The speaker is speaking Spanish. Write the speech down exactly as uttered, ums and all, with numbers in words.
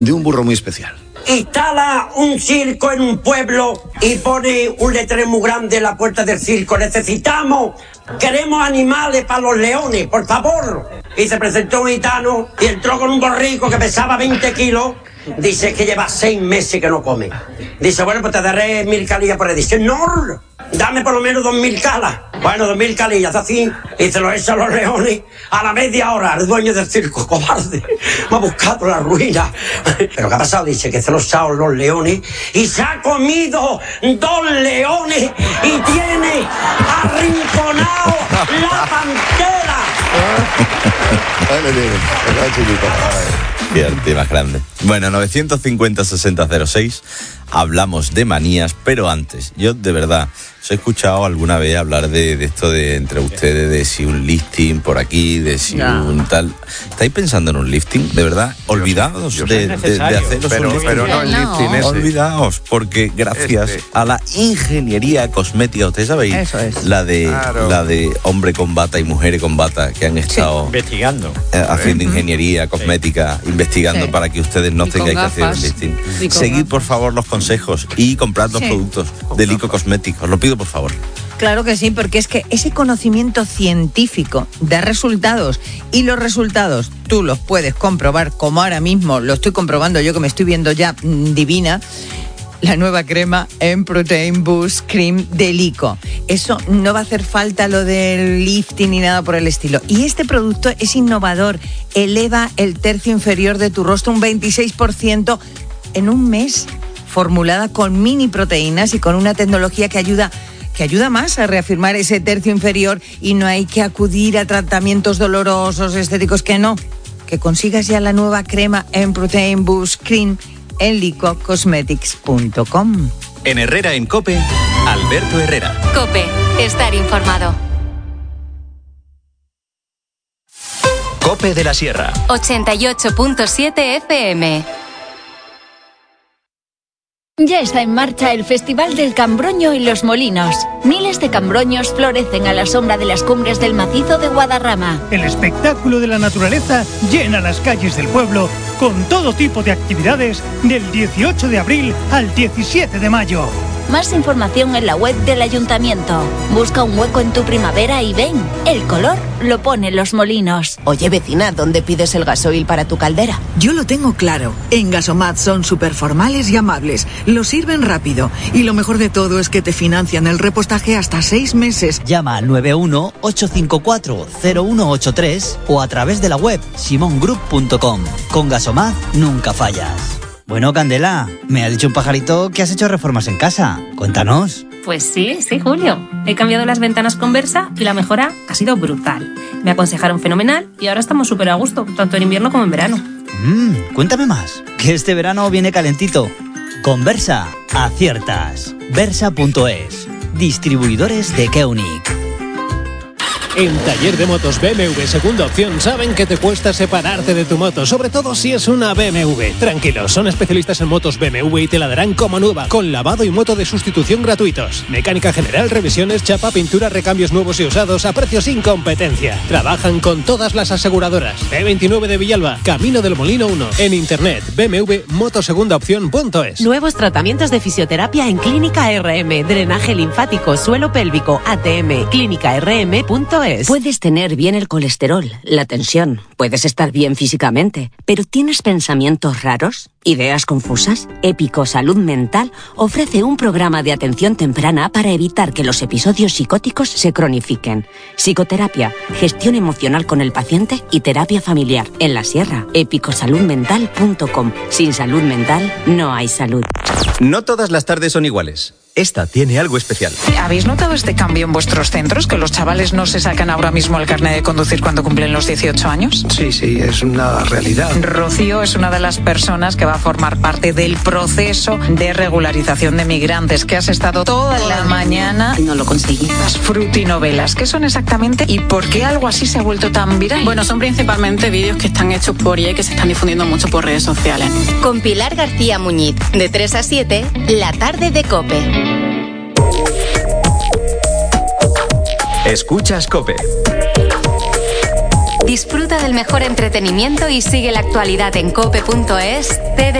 de un burro muy especial. Instala un circo en un pueblo y pone un letrero muy grande en la puerta del circo. Necesitamos, queremos animales para los leones, por favor. Y se presentó un gitano y entró con un borrico que pesaba veinte kilos. Dice que lleva seis meses que no come. Dice, bueno, pues te daré mil calillas por él. Dice, no, dame por lo menos dos mil calas. Bueno, dos mil calillas, así. Y se lo echa a los leones a la media hora. El dueño del circo, cobarde, me ha buscado la ruina. Pero ¿qué ha pasado? Dice que se lo echa a los leones y se ha comido dos leones y tiene arrinconado la pantera. Qué más grande. Bueno, novecientos cincuenta sesenta cero seis, hablamos de manías, pero antes, yo de verdad, os he escuchado alguna vez hablar de, de esto de entre ustedes, de si un lifting por aquí, de si no. un tal... ¿Estáis pensando en un lifting? De verdad, olvidaos yo, yo de, de, de haceros pero, un lifting. Pero no el lifting ese. Olvidaos, porque gracias este. a la ingeniería cosmética, ustedes sabéis, Eso es. la de Claro. la de hombre con bata y mujer con bata, que han estado Sí. investigando, eh, haciendo ingeniería cosmética, sí. investigando Sí. para que ustedes no Y tengáis que hacer gafas. un lifting. Y con Seguid, gafas. por favor, los consejos y comprad los Sí. productos de Lico Cosméticos. Os lo pido, por favor. Claro que sí, porque es que ese conocimiento científico de resultados y los resultados tú los puedes comprobar, como ahora mismo lo estoy comprobando yo, que me estoy viendo ya mmm, divina. La nueva crema en Protein Boost Cream de Lico. Eso no va a hacer falta lo del lifting ni nada por el estilo. Y este producto es innovador, eleva el tercio inferior de tu rostro un veintiséis por ciento en un mes, formulada con mini proteínas y con una tecnología que ayuda que ayuda más a reafirmar ese tercio inferior, y no hay que acudir a tratamientos dolorosos, estéticos, que no. Que consigas ya la nueva crema en Protein Boost Cream en lico cosmetics punto com. En Herrera en COPE, Alberto Herrera. COPE, estar informado. COPE de la Sierra. ochenta y ocho punto siete F M. Ya está en marcha el Festival del Cambroño en Los Molinos. Miles de cambroños florecen a la sombra de las cumbres del macizo de Guadarrama. El espectáculo de la naturaleza llena las calles del pueblo con todo tipo de actividades del dieciocho de abril al diecisiete de mayo. Más información en la web del Ayuntamiento. Busca un hueco en tu primavera y ven. El color lo ponen Los Molinos. Oye, vecina, ¿dónde pides el gasoil para tu caldera? Yo lo tengo claro. En Gasomat son súper formales y amables. Lo sirven rápido. Y lo mejor de todo es que te financian el repostaje hasta seis meses. Llama al nueve uno ocho cinco cuatro cero uno ocho tres o a través de la web simon group punto com. Con Gasomat nunca fallas. Bueno, Candela, me ha dicho un pajarito que has hecho reformas en casa. Cuéntanos. Pues sí, sí, Julio. He cambiado las ventanas con Versa y la mejora ha sido brutal. Me aconsejaron fenomenal y ahora estamos súper a gusto, tanto en invierno como en verano. Mmm, cuéntame más, que este verano viene calentito. Con Versa, aciertas. Versa punto es. Distribuidores de Keunic. En Taller de Motos B M W Segunda Opción saben que te cuesta separarte de tu moto, sobre todo si es una B M W. Tranquilos, son especialistas en motos B M W y te la darán como nueva, con lavado y moto de sustitución gratuitos. Mecánica general, revisiones, chapa, pintura, recambios nuevos y usados a precios sin competencia. Trabajan con todas las aseguradoras. B veintinueve de Villalba, Camino del Molino uno. En internet, b m w moto segunda opción punto es. Nuevos tratamientos de fisioterapia en Clínica R M, drenaje linfático, suelo pélvico, A T M, clínica r m punto es. Puedes tener bien el colesterol, la tensión, puedes estar bien físicamente, pero ¿tienes pensamientos raros? ¿Ideas confusas? Épico Salud Mental ofrece un programa de atención temprana para evitar que los episodios psicóticos se cronifiquen. Psicoterapia, gestión emocional con el paciente y terapia familiar. En la Sierra, épico salud mental punto com. Sin salud mental no hay salud. No todas las tardes son iguales. Esta tiene algo especial. ¿Habéis notado este cambio en vuestros centros? ¿Que los chavales no se sacan ahora mismo el carnet de conducir cuando cumplen los dieciocho años? Sí, sí, es una realidad. Rocío es una de las personas que va a formar parte del proceso de regularización de migrantes, que has estado toda la mañana... No lo conseguí. Las frutinovelas, ¿qué son exactamente y por qué algo así se ha vuelto tan viral? Bueno, son principalmente vídeos que están hechos por I A y que se están difundiendo mucho por redes sociales. Con Pilar García Muñiz, de tres a siete, la tarde de COPE. Escuchas COPE. Disfruta del mejor entretenimiento y sigue la actualidad en cope punto es.